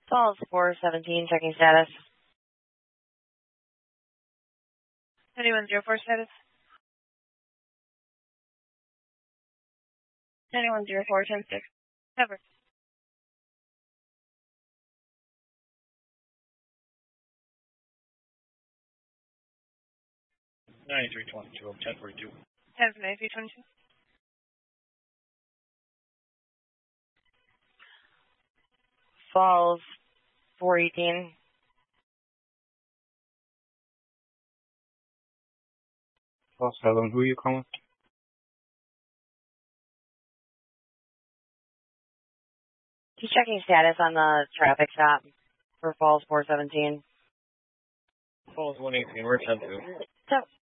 Falls 417, checking status. 9104 status. 9104, 106. Cover. 9322, 1042. 104322. Falls 418. Falls 7, who are you calling? Just checking status on the traffic stop for Falls 417. Falls 118, we're 10-2. So,